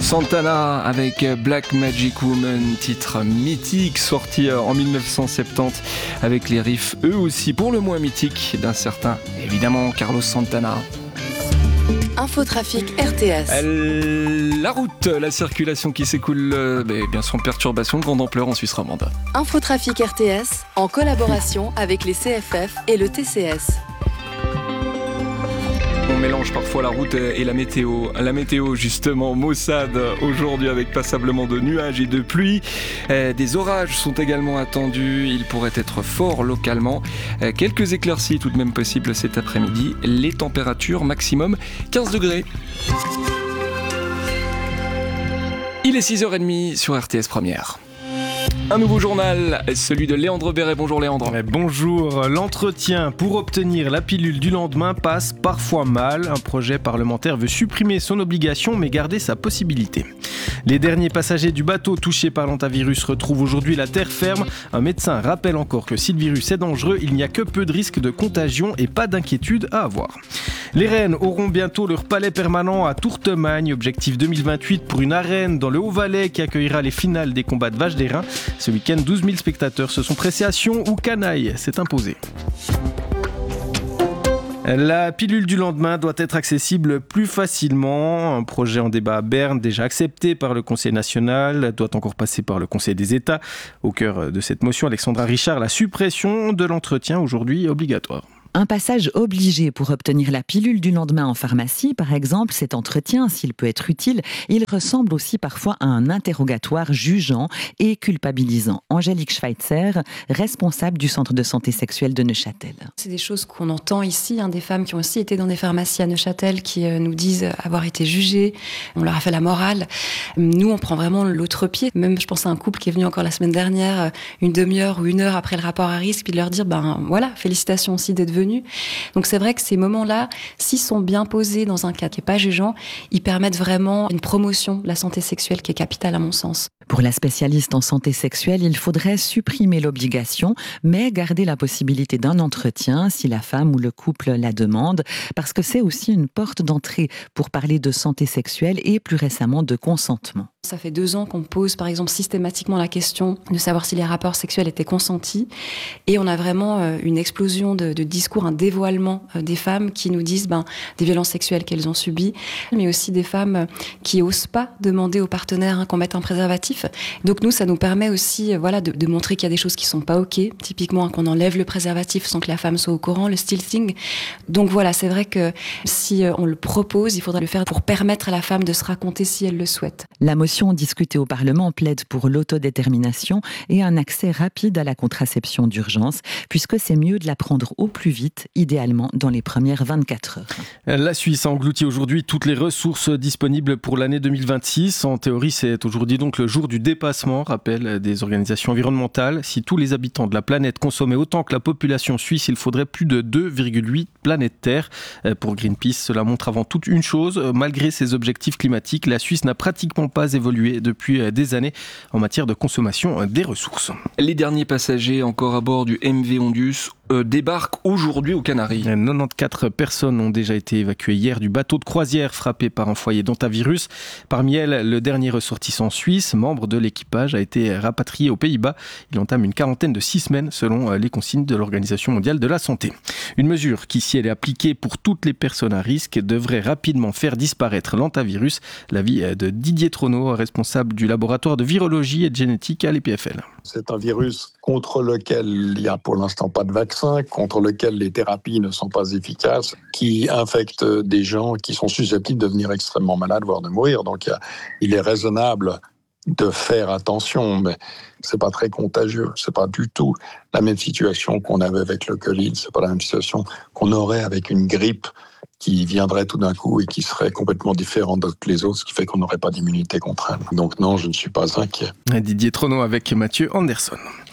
Santana avec Black Magic Woman, titre mythique sorti en 1970 avec les riffs eux aussi pour le moins mythiques d'un certain, évidemment, Carlos Santana. Infotrafic RTS. La route, la circulation qui s'écoule bien sans perturbation de grande ampleur en Suisse romande. Infotrafic RTS en collaboration avec les CFF et le TCS. On mélange parfois la route et la météo. La météo, justement, maussade aujourd'hui avec passablement de nuages et de pluie. Des orages sont également attendus. Ils pourraient être forts localement. Quelques éclaircies tout de même possibles cet après-midi. Les températures maximum 15 degrés. Il est 6h30 sur RTS Première. Un nouveau journal, celui de Léandre Béret. Bonjour Léandre. Bonjour. L'entretien pour obtenir la pilule du lendemain passe parfois mal. Un projet parlementaire veut supprimer son obligation mais garder sa possibilité. Les derniers passagers du bateau touché par l'hantavirus retrouvent aujourd'hui la terre ferme. Un médecin rappelle encore que si le virus est dangereux, il n'y a que peu de risques de contagion et pas d'inquiétude à avoir. Les Rennes auront bientôt leur palais permanent à Tourtemagne. Objectif 2028 pour une arène dans le Haut-Valais qui accueillera les finales des combats de vaches d'airain. Ce week-end, 12 000 spectateurs se sont pressés à Sion où Canaille s'est imposé. La pilule du lendemain doit être accessible plus facilement. Un projet en débat à Berne, déjà accepté par le Conseil national, doit encore passer par le Conseil des États. Au cœur de cette motion, Alexandra Richard, la suppression de l'entretien aujourd'hui obligatoire. Un passage obligé pour obtenir la pilule du lendemain en pharmacie, par exemple, cet entretien, s'il peut être utile, il ressemble aussi parfois à un interrogatoire jugeant et culpabilisant. Angélique Schweitzer, responsable du centre de santé sexuelle de Neuchâtel. C'est des choses qu'on entend ici, des femmes qui ont aussi été dans des pharmacies à Neuchâtel qui nous disent avoir été jugées, on leur a fait la morale. Nous, on prend vraiment l'autre pied. Même, je pense à un couple qui est venu encore la semaine dernière, une demi-heure ou une heure après le rapport à risque, puis de leur dire, voilà, félicitations aussi d'être venus. Donc c'est vrai que ces moments-là, s'ils sont bien posés dans un cadre qui n'est pas jugeant, ils permettent vraiment une promotion de la santé sexuelle qui est capitale à mon sens. Pour la spécialiste en santé sexuelle, il faudrait supprimer l'obligation, mais garder la possibilité d'un entretien si la femme ou le couple la demande, parce que c'est aussi une porte d'entrée pour parler de santé sexuelle et plus récemment de consentement. Ça fait 2 ans qu'on pose par exemple systématiquement la question de savoir si les rapports sexuels étaient consentis et on a vraiment une explosion de discours, un dévoilement des femmes qui nous disent des violences sexuelles qu'elles ont subies, mais aussi des femmes qui osent pas demander aux partenaires qu'on mette un préservatif. Donc nous, ça nous permet aussi de montrer qu'il y a des choses qui sont pas ok, typiquement qu'on enlève le préservatif sans que la femme soit au courant, le stilting. Donc voilà, c'est vrai que si on le propose, il faudra le faire pour permettre à la femme de se raconter si elle le souhaite. La motion discutée au Parlement plaide pour l'autodétermination et un accès rapide à la contraception d'urgence, puisque c'est mieux de la prendre au plus vite, idéalement dans les premières 24 heures. La Suisse a englouti aujourd'hui toutes les ressources disponibles pour l'année 2026. En théorie, c'est aujourd'hui donc le jour du dépassement, rappellent des organisations environnementales. Si tous les habitants de la planète consommaient autant que la population suisse, il faudrait plus de 2,8 planètes Terre. Pour Greenpeace, cela montre avant tout une chose, malgré ses objectifs climatiques, la Suisse n'a pratiquement pas évolué depuis des années en matière de consommation des ressources. Les derniers passagers encore à bord du MV Ondius débarquent aujourd'hui aux Canaries. 94 personnes ont déjà été évacuées hier du bateau de croisière frappé par un foyer d'hantavirus. Parmi elles, le dernier ressortissant suisse, membre de l'équipage, a été rapatrié aux Pays-Bas. Il entame une quarantaine de 6 semaines selon les consignes de l'Organisation mondiale de la santé. Une mesure qui, si elle est appliquée pour toutes les personnes à risque, devrait rapidement faire disparaître l'hantavirus. L'avis de Didier Trono, responsable du laboratoire de virologie et de génétique à l'EPFL. C'est un virus contre lequel il n'y a pour l'instant pas de vaccin, contre lequel les thérapies ne sont pas efficaces, qui infecte des gens qui sont susceptibles de devenir extrêmement malades, voire de mourir. Donc il est raisonnable de faire attention, mais c'est pas très contagieux. C'est pas du tout la même situation qu'on avait avec le Covid. C'est pas la même situation qu'on aurait avec une grippe qui viendrait tout d'un coup et qui serait complètement différente de toutes les autres, ce qui fait qu'on n'aurait pas d'immunité contre elle. Donc non, je ne suis pas inquiet. Didier Trono avec Mathieu Anderson.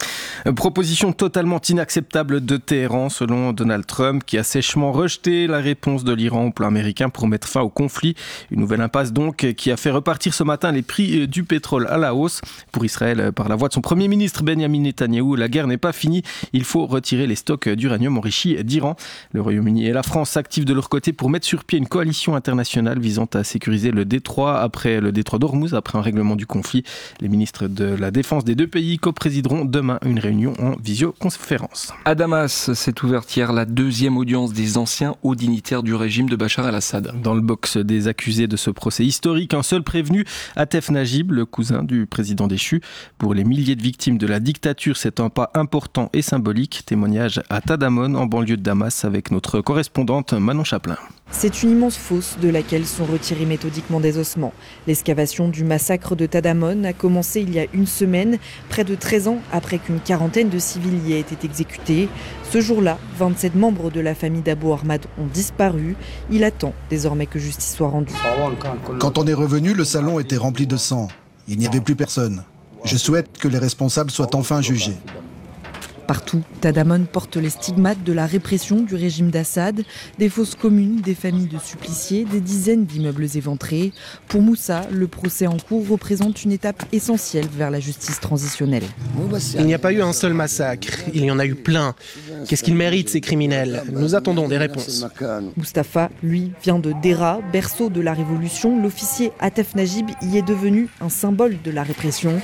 Proposition totalement inacceptable de Téhéran selon Donald Trump qui a sèchement rejeté la réponse de l'Iran au plan américain pour mettre fin au conflit. Une nouvelle impasse donc qui a fait repartir ce matin les prix du pétrole à la hausse. Pour Israël, par la voix de son Premier ministre Benjamin Netanyahou, la guerre n'est pas finie. Il faut retirer les stocks d'uranium enrichi d'Iran. Le Royaume-Uni et la France s'activent de leur côté pour mettre sur pied une coalition internationale visant à sécuriser le détroit d'Ormuz après un règlement du conflit. Les ministres de la Défense des deux pays coprésideront demain une réunion en visioconférence. À Damas s'est ouverte hier la deuxième audience des anciens hauts dignitaires du régime de Bachar el-Assad. Dans le box des accusés de ce procès historique, un seul prévenu, Atef Najib, le cousin du président déchu. Pour les milliers de victimes de la dictature, c'est un pas important et symbolique. Témoignage à Tadamon, en banlieue de Damas, avec notre correspondante Manon Chaplin. C'est une immense fosse de laquelle sont retirés méthodiquement des ossements. L'excavation du massacre de Tadamon a commencé il y a une semaine, près de 13 ans après qu'une quarantaine de civils y aient été exécutés. Ce jour-là, 27 membres de la famille d'Abou Ahmad ont disparu. Il attend désormais que justice soit rendue. Quand on est revenu, le salon était rempli de sang. Il n'y avait plus personne. Je souhaite que les responsables soient enfin jugés. Partout, Tadamon porte les stigmates de la répression du régime d'Assad, des fosses communes, des familles de suppliciés, des dizaines d'immeubles éventrés. Pour Moussa, le procès en cours représente une étape essentielle vers la justice transitionnelle. Il n'y a pas eu un seul massacre, il y en a eu plein. Qu'est-ce qu'ils méritent ces criminels ? Nous attendons des réponses. Mustapha, lui, vient de Dera, berceau de la révolution. L'officier Atef Najib y est devenu un symbole de la répression.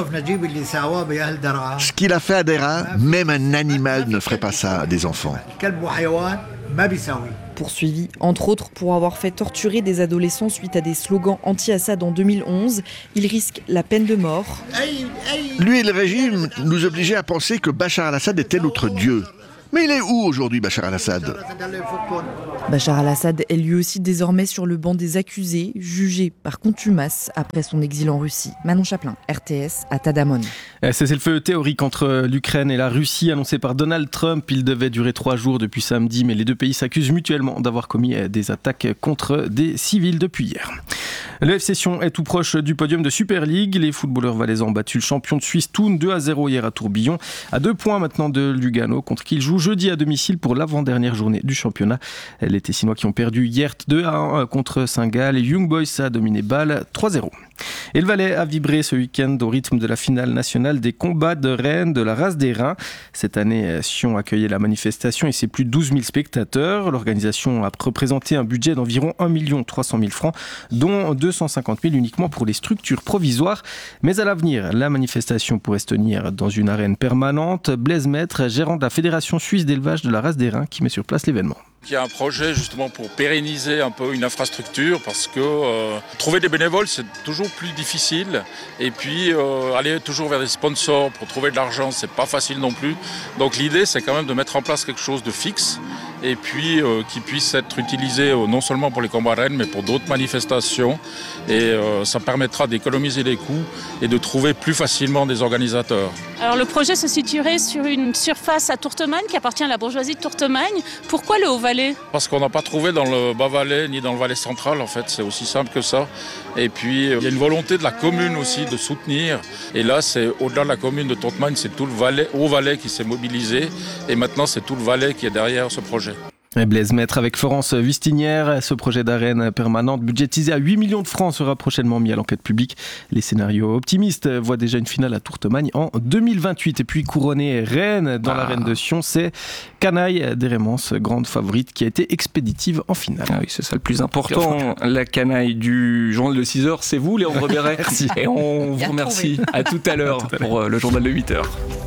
Ce qu'il a fait à Dera, même un animal ne ferait pas ça à des enfants. Poursuivi, entre autres, pour avoir fait torturer des adolescents suite à des slogans anti-Assad en 2011, il risque la peine de mort. Lui et le régime nous obligeaient à penser que Bachar el-Assad était notre dieu. Mais il est où aujourd'hui, Bachar el-Assad ? Bachar el-Assad est lui aussi désormais sur le banc des accusés, jugé par contumace après son exil en Russie. Manon Chaplin, RTS à Tadamon. Cessez-le-feu théorique entre l'Ukraine et la Russie annoncé par Donald Trump. Il devait durer 3 jours depuis samedi, mais les deux pays s'accusent mutuellement d'avoir commis des attaques contre des civils depuis hier. Le FC Sion est tout proche du podium de Super League. Les footballeurs valaisans ont battu le champion de Suisse Thun 2-0 hier à Tourbillon. À 2 points maintenant de Lugano, contre qui ils jouent jeudi à domicile pour l'avant-dernière journée du championnat. Les Tessinois qui ont perdu hier 2-1 contre Saint-Gall et Young Boys a dominé Bâle 3-0. Et le Valais a vibré ce week-end au rythme de la finale nationale des combats de Rennes de la race des reins. Cette année, Sion accueillait la manifestation et c'est plus de 12 000 spectateurs. L'organisation a représenté un budget d'environ 1 300 000 francs, dont 250 000 uniquement pour les structures provisoires. Mais à l'avenir, la manifestation pourrait se tenir dans une arène permanente. Blaise Maître, gérant de la Fédération suisse d'élevage de la race des reins, qui met sur place l'événement. Il y a un projet justement pour pérenniser un peu une infrastructure parce que trouver des bénévoles c'est toujours plus difficile et puis aller toujours vers des sponsors pour trouver de l'argent c'est pas facile non plus. Donc l'idée c'est quand même de mettre en place quelque chose de fixe et puis qui puisse être utilisé non seulement pour les combats rennes mais pour d'autres manifestations et ça permettra d'économiser les coûts et de trouver plus facilement des organisateurs. Alors le projet se situerait sur une surface à Tourtemagne qui appartient à la bourgeoisie de Tourtemagne. Pourquoi le Haut-Valais ? Parce qu'on n'a pas trouvé dans le Bas-Valais ni dans le Valais central en fait, c'est aussi simple que ça. Et puis il y a une volonté de la commune aussi de soutenir. Et là c'est au-delà de la commune de Tourtemagne, c'est tout le Valais, Haut-Valais qui s'est mobilisé. Et maintenant c'est tout le Valais qui est derrière ce projet. Blaise Maître avec Florence Vistinière. Ce projet d'arène permanente budgétisé à 8 millions de francs sera prochainement mis à l'enquête publique. Les scénarios optimistes voient déjà une finale à Tourtemagne en 2028. Et puis couronné Rennes dans l'arène de Sion, c'est Canaille des Rémences, grande favorite qui a été expéditive en finale. Ah oui, c'est ça le plus important. La canaille du journal de 6h, c'est vous Léandre Béret. Merci. Et on vous remercie. À tout à l'heure pour le journal de 8h.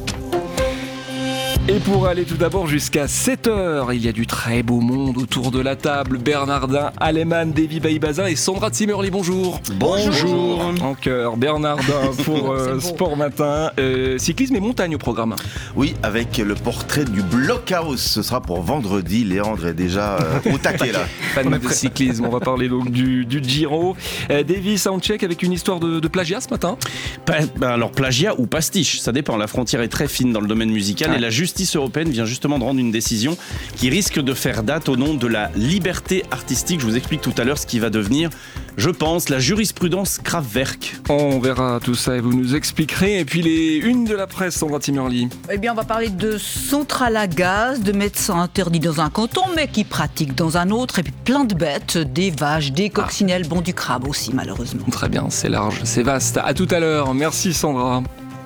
Et pour aller tout d'abord jusqu'à 7h, il y a du très beau monde autour de la table. Bernardin Aleman, Davy Baïbazin et Sandra Zimmerli, bonjour. Bonjour. En cœur, Bernardin pour Sport Matin. Cyclisme et montagne au programme. Oui, avec le portrait du Blockhouse. Ce sera pour vendredi. Léandre est déjà au taquet là. Fan de cyclisme, on va parler donc du Giro. Davy, soundcheck avec une histoire de plagiat ce matin. Alors plagiat ou pastiche, ça dépend. La frontière est très fine dans le domaine musical et la justice justice européenne vient justement de rendre une décision qui risque de faire date au nom de la liberté artistique. Je vous explique tout à l'heure ce qui va devenir, je pense, la jurisprudence Kraftwerk. On verra tout ça et vous nous expliquerez. Et puis les unes de la presse, Sandra Timmerly. Eh bien, on va parler de centrales à gaz, de médecins interdits dans un canton, mais qui pratiquent dans un autre. Et puis plein de bêtes, des vaches, des coccinelles, bon, du crabe aussi, malheureusement. Très bien, c'est large, c'est vaste. À tout à l'heure. Merci Sandra.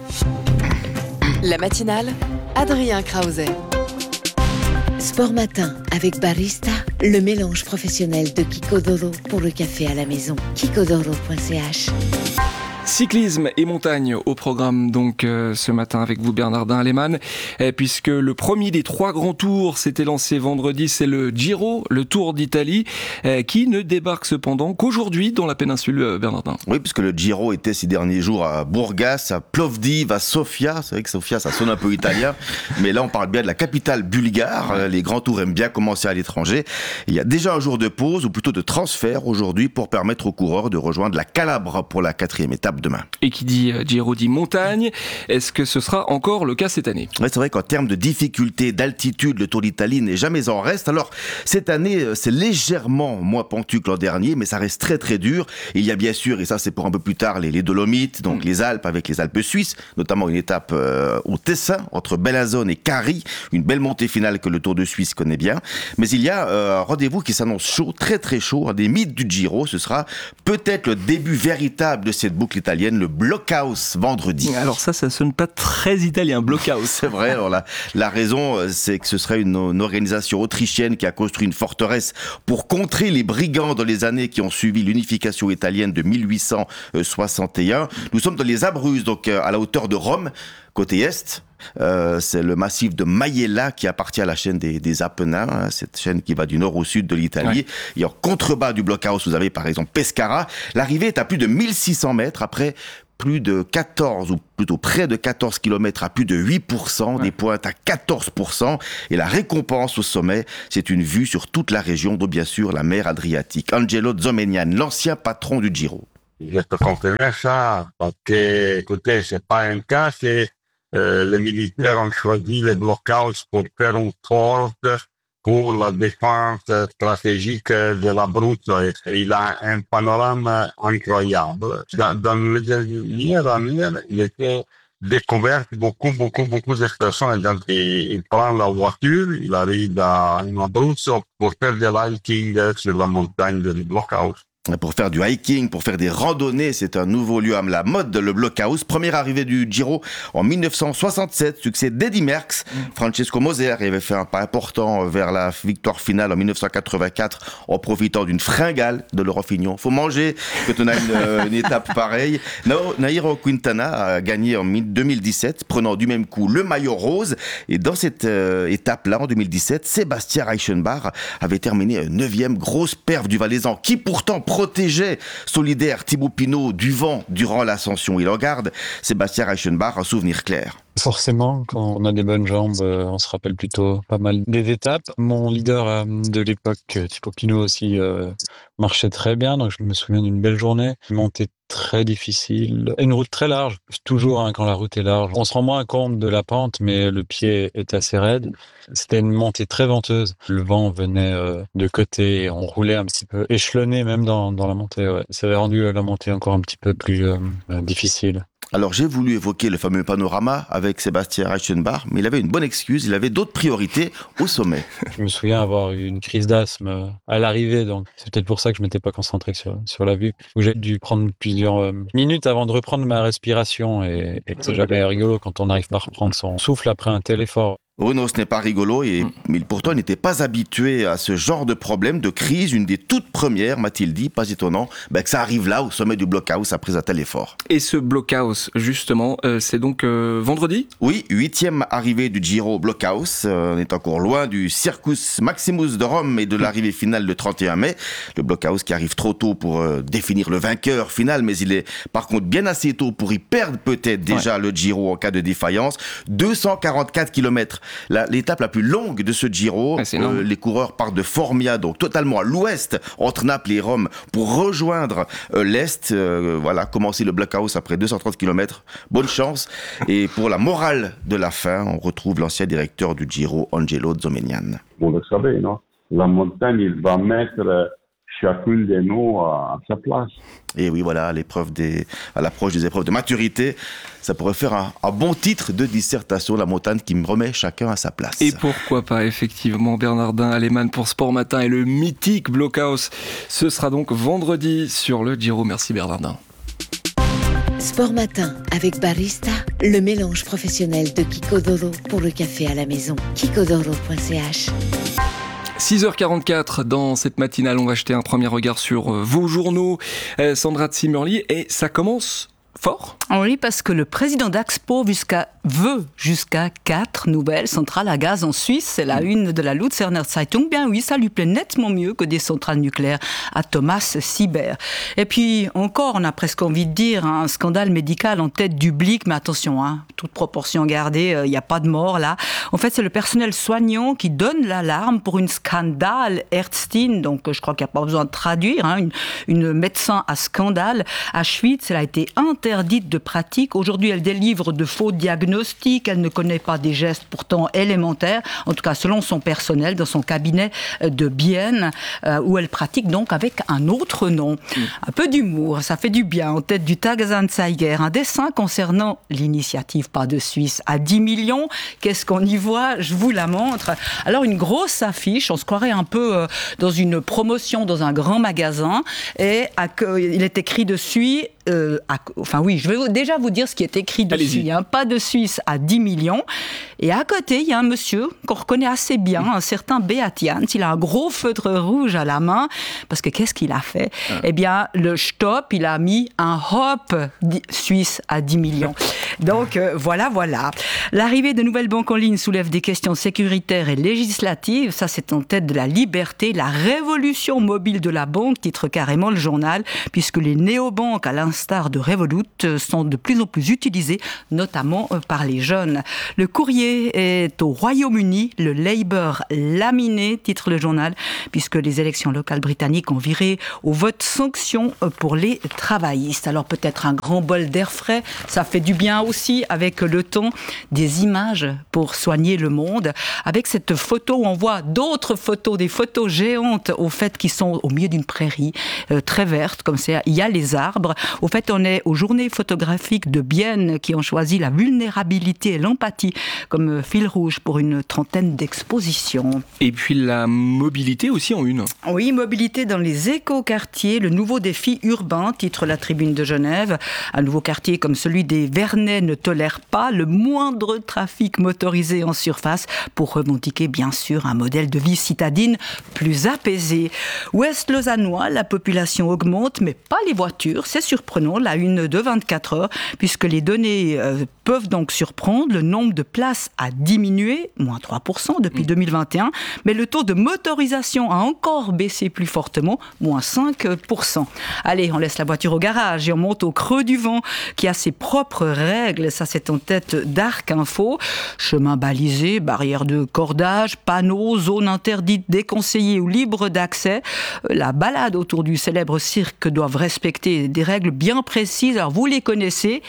La matinale, Adrien Krause. Sport matin avec Barista, le mélange professionnel de Kikodoro pour le café à la maison. Kikodoro.ch. Cyclisme et montagne au programme donc ce matin avec vous Bernardin Alemann, puisque le premier des 3 grands tours s'était lancé vendredi, c'est le Giro, le Tour d'Italie, qui ne débarque cependant qu'aujourd'hui dans la péninsule, Bernardin. Oui, puisque le Giro était ces derniers jours à Burgas, à Plovdiv, à Sofia. C'est vrai que Sofia, ça sonne un peu italien, mais là on parle bien de la capitale bulgare. Les grands tours aiment bien commencer à l'étranger. Il y a déjà un jour de pause, ou plutôt de transfert aujourd'hui, pour permettre aux coureurs de rejoindre la Calabre pour la 4e étape demain. Et qui dit Giro dit montagne. Est-ce que ce sera encore le cas cette année ? Ouais, c'est vrai qu'en termes de difficulté, d'altitude, le Tour d'Italie n'est jamais en reste. Alors, cette année, c'est légèrement moins pentu que l'an dernier, mais ça reste très très dur. Il y a bien sûr, et ça c'est pour un peu plus tard, les Dolomites, donc les Alpes avec les Alpes suisses, notamment une étape au Tessin, entre Bellinzone et Cari, une belle montée finale que le Tour de Suisse connaît bien. Mais il y a un rendez-vous qui s'annonce chaud, très très chaud, un des mythes du Giro. Ce sera peut-être le début véritable de cette boucle italienne, le Blockhaus vendredi. Alors ça sonne pas très italien, Blockhaus. C'est vrai, alors la raison, c'est que ce serait une organisation autrichienne qui a construit une forteresse pour contrer les brigands dans les années qui ont suivi l'unification italienne de 1861. Nous sommes dans les Abruzzes, donc à la hauteur de Rome, côté est. C'est le massif de Maiella qui appartient à la chaîne des Apennins, cette chaîne qui va du nord au sud de l'Italie. Ouais. Et en contrebas du Blockhaus, vous avez par exemple Pescara. L'arrivée est à plus de 1600 mètres après plus de 14 ou plutôt près de 14 km à plus de 8%, des pointes à 14%. Et la récompense au sommet, c'est une vue sur toute la région, dont bien sûr la mer Adriatique. Angelo Zomenian, l'ancien patron du Giro. Je te confirme ça, parce que, écoutez, c'est pas un cas, c'est les militaires ont choisi le Blockhaus pour faire une force pour la défense stratégique de la Brousse. Il a un panorama incroyable. Dans les dernières années, il était découvert beaucoup de personnes. Donc, il prend la voiture, il arrive à une Brousse pour faire de l'hiking sur la montagne de Blockhaus. Pour faire du hiking, pour faire des randonnées, c'est un nouveau lieu à la mode, le Blockhaus. Première arrivée du Giro en 1967, succès d'Eddy Merckx. Francesco Moser avait fait un pas important vers la victoire finale en 1984 en profitant d'une fringale de Laurent Fignon. Faut manger quand on a une étape pareille. Nairo Quintana a gagné en 2017, prenant du même coup le maillot rose. Et dans cette étape-là, en 2017, Sébastien Reichenbach avait terminé 9e, grosse perf du Valaisan, qui pourtant protégeait solidaire Thibaut Pinot du vent durant l'ascension. Il en garde, Sébastien Reichenbach, un souvenir clair. Forcément, quand on a des bonnes jambes, on se rappelle plutôt pas mal des étapes. Mon leader de l'époque, Thibaut Pinot aussi, marchait très bien, donc je me souviens d'une belle journée. Une montée très difficile, une route très large. Toujours, quand la route est large, on se rend moins compte de la pente, mais le pied est assez raide. C'était une montée très venteuse. Le vent venait de côté et on roulait un petit peu échelonné même dans la montée. Ouais. Ça avait rendu la montée encore un petit peu plus difficile. Alors j'ai voulu évoquer le fameux panorama avec Sébastien Reichenbach, mais il avait une bonne excuse, il avait d'autres priorités au sommet. Je me souviens avoir eu une crise d'asthme à l'arrivée, donc c'est peut-être pour ça que je m'étais pas concentré sur la vue, où j'ai dû prendre plusieurs minutes avant de reprendre ma respiration, et c'est jamais rigolo quand on n'arrive pas à reprendre son souffle après un tel effort. Bruno, ce n'est pas rigolo, mais pourtant il n'était pas habitué à ce genre de problème, de crise, une des toutes premières, m'a-t-il dit, pas étonnant, que ça arrive là, au sommet du Blockhaus, après un tel effort. Et ce Blockhaus, justement, c'est donc vendredi ? Oui, 8e arrivée du Giro Blockhaus. On est encore loin du Circus Maximus de Rome et de l'arrivée finale le 31 mai. Le Blockhaus qui arrive trop tôt pour définir le vainqueur final, mais il est par contre bien assez tôt pour y perdre peut-être déjà le Giro en cas de défaillance. 244 km l'étape la plus longue de ce Giro. Les coureurs partent de Formia, donc totalement à l'ouest, entre Naples et Rome, pour rejoindre l'est. Commencer le blockhouse après 230 km. Bonne chance. Et pour la morale de la fin, on retrouve l'ancien directeur du Giro, Angelo Zomenian. Vous le savez, non? La montagne, il va mettre chacun de nous à sa place. Et oui, voilà, à l'approche des épreuves de maturité, ça pourrait faire un bon titre de dissertation, la montagne qui me remet chacun à sa place. Et pourquoi pas, effectivement, Bernardin Aleman pour Sport Matin et le mythique Blockhouse. Ce sera donc vendredi sur le Giro. Merci Bernardin. Sport Matin avec Barista, le mélange professionnel de Kikodoro pour le café à la maison. Kikodoro.ch. 6h44 dans cette matinale, on va jeter un premier regard sur vos journaux. Sandra Zimmerli, et ça commence fort. Oui, parce que le président d'Axpo veut jusqu'à 4 nouvelles centrales à gaz en Suisse. C'est la une de la Luzerner Zeitung. Bien oui, ça lui plaît nettement mieux que des centrales nucléaires à Thomas Sieber. Et puis encore, on a presque envie de dire, un scandale médical en tête du Blick. Mais attention, toute proportion gardée, il n'y a pas de mort là. En fait, c'est le personnel soignant qui donne l'alarme pour une scandale Ärztin. Donc je crois qu'il n'y a pas besoin de traduire. Une médecin à scandale. À Schwyz, elle a été interdite de pratique. Aujourd'hui, elle délivre de faux diagnostics. Elle ne connaît pas des gestes pourtant élémentaires. En tout cas, selon son personnel, dans son cabinet de Bienne, où elle pratique donc avec un autre nom. Un peu d'humour, ça fait du bien. En tête du Tagesanzeiger, un dessin concernant l'initiative Pas de Suisse à 10 millions. Qu'est-ce qu'on y voit? Je vous la montre. Alors, une grosse affiche. On se croirait un peu dans une promotion dans un grand magasin. Et il est écrit dessus... je vais déjà vous dire ce qui est écrit dessus. Pas de Suisse à 10 millions. Et à côté, il y a un monsieur qu'on reconnaît assez bien, un certain Beat Jans. Il a un gros feutre rouge à la main. Parce que qu'est-ce qu'il a fait? Eh bien, le stop, il a mis un hop suisse à 10 millions. Donc, voilà. L'arrivée de nouvelles banques en ligne soulève des questions sécuritaires et législatives. Ça, c'est en tête de la liberté. La révolution mobile de la banque, titre carrément le journal, puisque les néobanques, à l'instar de Revolut, sont de plus en plus utilisées, notamment par les jeunes. Le courrier est au Royaume-Uni, le Labour laminé, titre le journal, puisque les élections locales britanniques ont viré au vote sanction pour les travaillistes. Alors peut-être un grand bol d'air frais, ça fait du bien aussi avec le ton des images pour soigner le monde. Avec cette photo où on voit d'autres photos, des photos géantes au fait qui sont au milieu d'une prairie très verte, comme ça, il y a les arbres. Au fait, on est aux journées photographiques de Bienne qui ont choisi la vulnérabilité et l'empathie comme fil rouge pour une trentaine d'expositions. Et puis la mobilité aussi en une. Oui, mobilité dans les écoquartiers, le nouveau défi urbain, titre la Tribune de Genève. Un nouveau quartier comme celui des Vernets ne tolère pas le moindre trafic motorisé en surface pour revendiquer bien sûr un modèle de vie citadine plus apaisé. Ouest lausannois, la population augmente, mais pas les voitures. C'est surprenant, la une de 24 heures, puisque les données peuvent donc surprendre. Le nombre de places a diminué, moins 3% depuis 2021, mais le taux de motorisation a encore baissé plus fortement, moins 5%. Allez, on laisse la voiture au garage et on monte au creux du vent, qui a ses propres règles. Ça, c'est en tête d'Arc Info. Chemin balisé, barrière de cordage, panneaux, zones interdites, déconseillées ou libres d'accès. La balade autour du célèbre cirque doivent respecter des règles bien précises. Alors, vous les connaissez,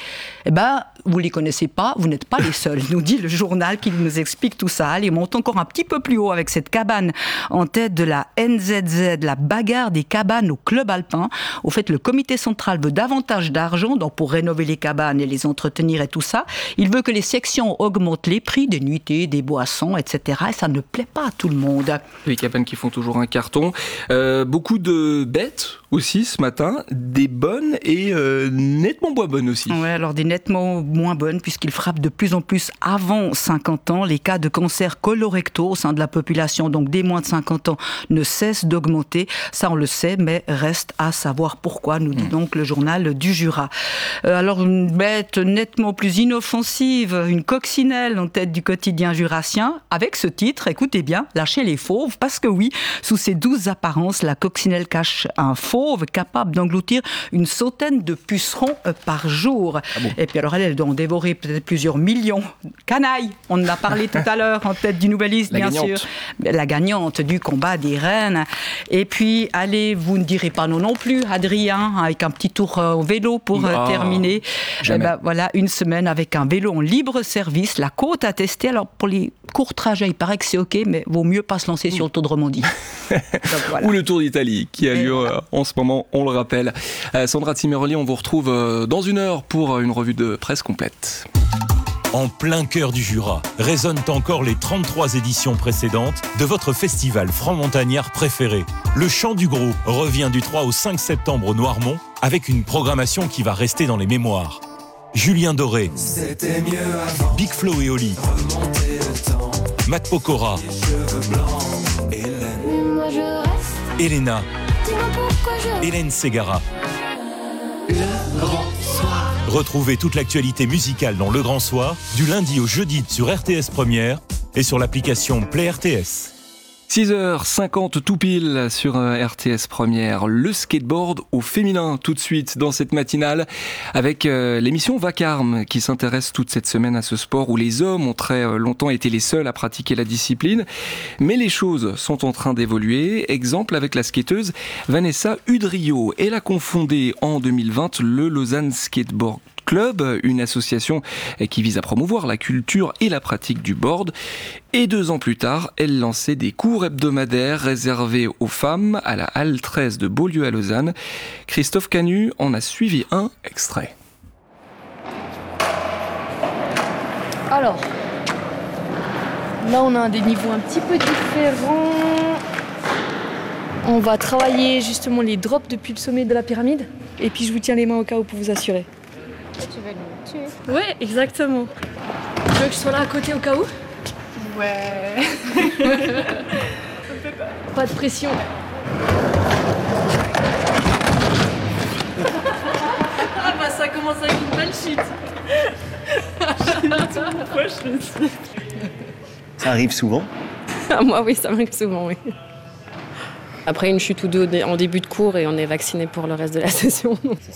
vous les connaissez pas, vous n'êtes pas les seuls, nous dit le journal qui nous explique tout ça. Allez, monte encore un petit peu plus haut avec cette cabane en tête de la NZZ, la bagarre des cabanes au club alpin. Au fait, le comité central veut davantage d'argent donc pour rénover les cabanes et les entretenir et tout ça. Il veut que les sections augmentent les prix des nuitées, des boissons, etc. Et ça ne plaît pas à tout le monde. Les cabanes qui font toujours un carton. Beaucoup de bêtes aussi ce matin, des bonnes et nettement moins bonnes aussi. Oui, alors des nettement moins bonnes puisqu'il frappe de plus en plus avant 50 ans. Les cas de cancer colorectaux au sein de la population, donc des moins de 50 ans, ne cessent d'augmenter. Ça, on le sait, mais reste à savoir pourquoi, nous dit donc le journal du Jura. Alors, une bête nettement plus inoffensive, une coccinelle en tête du quotidien jurassien, avec ce titre, écoutez bien, lâchez les fauves, parce que oui, sous ses douces apparences, la coccinelle cache un fauve fauve capable d'engloutir une centaine de pucerons par jour. Et puis alors elle doit en dévorer peut-être plusieurs millions. Canaille, on en a parlé tout à l'heure en tête du Nouvelliste, bien sûr. La gagnante du combat des reines. Et puis allez, vous ne direz pas non plus, Adrien, avec un petit tour au vélo pour terminer. Voilà, une semaine avec un vélo en libre service, la côte à tester. Alors pour les courts trajets, il paraît que c'est ok, mais vaut mieux pas se lancer sur le Tour de Romandie. Ou le Tour d'Italie qui a lieu en ce moment, on le rappelle. Sandra Zimmerli, on vous retrouve dans une heure pour une revue de presse complète. En plein cœur du Jura, résonnent encore les 33 éditions précédentes de votre festival franc-montagnard préféré. Le Chant du Gros revient du 3 au 5 septembre au Noirmont avec une programmation qui va rester dans les mémoires. Julien Doré, Big Flo et Oli, Matt Pokora, Elena, Hélène Ségara. Le Grand Soir. Retrouvez toute l'actualité musicale dans Le Grand Soir, du lundi au jeudi sur RTS Première et sur l'application Play RTS. 6h50 tout pile sur RTS Première, le skateboard au féminin tout de suite dans cette matinale avec l'émission Vacarme qui s'intéresse toute cette semaine à ce sport où les hommes ont très longtemps été les seuls à pratiquer la discipline. Mais les choses sont en train d'évoluer. Exemple avec la skateuse Vanessa Udrio. Elle a confondé en 2020 le Lausanne Skateboard Club, une association qui vise à promouvoir la culture et la pratique du board. Et 2 ans plus tard, elle lançait des cours hebdomadaires réservés aux femmes à la Halle 13 de Beaulieu à Lausanne. Christophe Canu en a suivi un extrait. Alors, là on a des niveaux un petit peu différents. On va travailler justement les drops depuis le sommet de la pyramide. Et puis je vous tiens les mains au cas où pour vous assurer. Tu veux nous tuer? Ouais, exactement. Tu veux que je sois là à côté au cas où? Ouais. Pas de pression. Ah bah ça commence avec une belle chute. Je sais pas pourquoi je le sais. Ça arrive souvent? Moi oui, ça m'arrive souvent, oui. Après une chute ou deux en début de cours et on est vacciné pour le reste de la session.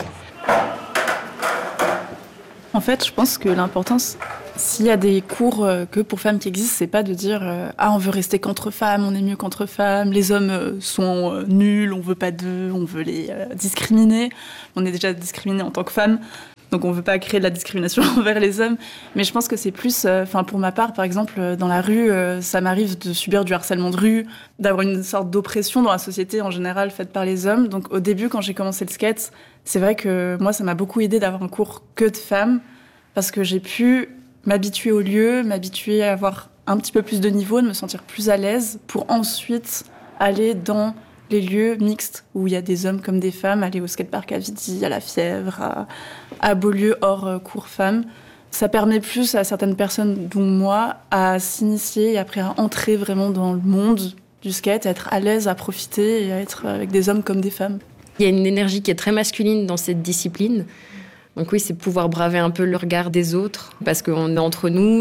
En fait, je pense que l'importance, s'il y a des cours que pour femmes qui existent, c'est pas de dire on veut rester qu'entre femmes, on est mieux qu'entre femmes, les hommes sont nuls, on veut pas d'eux, on veut les discriminer. On est déjà discriminés en tant que femmes, donc on veut pas créer de la discrimination envers les hommes. Mais je pense que c'est plus, pour ma part, par exemple, dans la rue, ça m'arrive de subir du harcèlement de rue, d'avoir une sorte d'oppression dans la société en général faite par les hommes. Donc au début, quand j'ai commencé le skate, c'est vrai que moi, ça m'a beaucoup aidé d'avoir un cours que de femmes, parce que j'ai pu m'habituer au lieu, m'habituer à avoir un petit peu plus de niveau, de me sentir plus à l'aise, pour ensuite aller dans les lieux mixtes où il y a des hommes comme des femmes, aller au skatepark à Vidi, à La Fièvre, à Beaulieu, hors cours femmes. Ça permet plus à certaines personnes, dont moi, à s'initier et après à entrer vraiment dans le monde du skate, à être à l'aise, à profiter et à être avec des hommes comme des femmes. Il y a une énergie qui est très masculine dans cette discipline. Donc oui, c'est pouvoir braver un peu le regard des autres, parce qu'on est entre nous,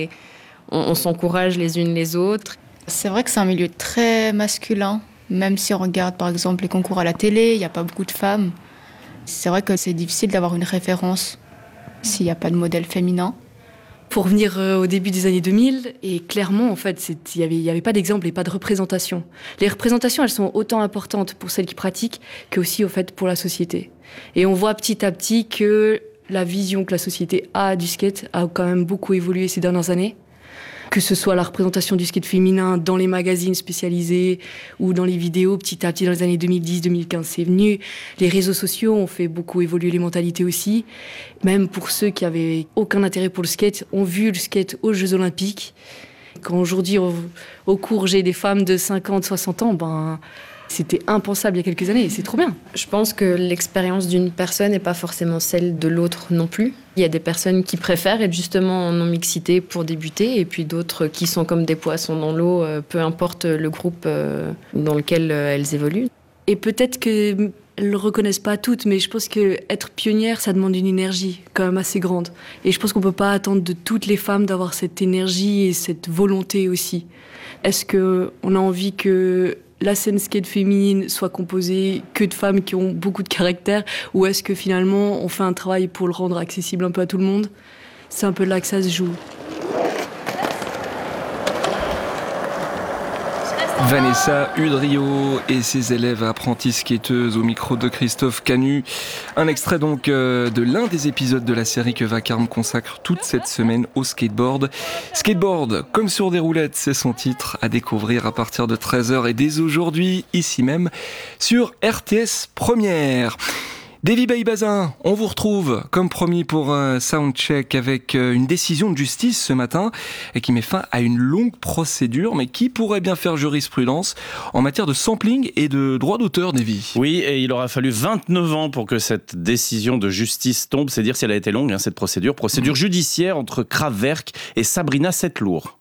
on s'encourage les unes les autres. C'est vrai que c'est un milieu très masculin, même si on regarde par exemple les concours à la télé, il n'y a pas beaucoup de femmes. C'est vrai que c'est difficile d'avoir une référence s'il n'y a pas de modèle féminin. Pour revenir au début des années 2000, et clairement, en fait, il y avait pas d'exemple et pas de représentation. Les représentations, elles sont autant importantes pour celles qui pratiquent que aussi, au fait, pour la société. Et on voit petit à petit que la vision que la société a du skate a quand même beaucoup évolué ces dernières années. Que ce soit la représentation du skate féminin dans les magazines spécialisés ou dans les vidéos, petit à petit dans les années 2010-2015, c'est venu. Les réseaux sociaux ont fait beaucoup évoluer les mentalités aussi. Même pour ceux qui avaient aucun intérêt pour le skate, ont vu le skate aux Jeux Olympiques. Quand aujourd'hui, au cours, j'ai des femmes de 50, 60 ans, c'était impensable il y a quelques années, et c'est trop bien. Je pense que l'expérience d'une personne n'est pas forcément celle de l'autre non plus. Il y a des personnes qui préfèrent être justement en non-mixité pour débuter, et puis d'autres qui sont comme des poissons dans l'eau, peu importe le groupe dans lequel elles évoluent. Et peut-être qu'elles ne le reconnaissent pas toutes, mais je pense qu'être pionnière, ça demande une énergie quand même assez grande. Et je pense qu'on ne peut pas attendre de toutes les femmes d'avoir cette énergie et cette volonté aussi. Est-ce qu'on a envie que la scène skate féminine soit composée que de femmes qui ont beaucoup de caractère, ou est-ce que finalement on fait un travail pour le rendre accessible un peu à tout le monde? C'est un peu là que ça se joue. Vanessa Udrio et ses élèves apprentis skateuses au micro de Christophe Canu. Un extrait donc de l'un des épisodes de la série que Vacarme consacre toute cette semaine au skateboard. Skateboard comme sur des roulettes, c'est son titre, à découvrir à partir de 13h et dès aujourd'hui, ici même, sur RTS Première. Davy Baybazin, on vous retrouve comme promis pour un soundcheck avec une décision de justice ce matin et qui met fin à une longue procédure mais qui pourrait bien faire jurisprudence en matière de sampling et de droit d'auteur, Davy. Oui, et il aura fallu 29 ans pour que cette décision de justice tombe, c'est dire si elle a été longue cette procédure judiciaire entre Kraftwerk et Sabrina Settler.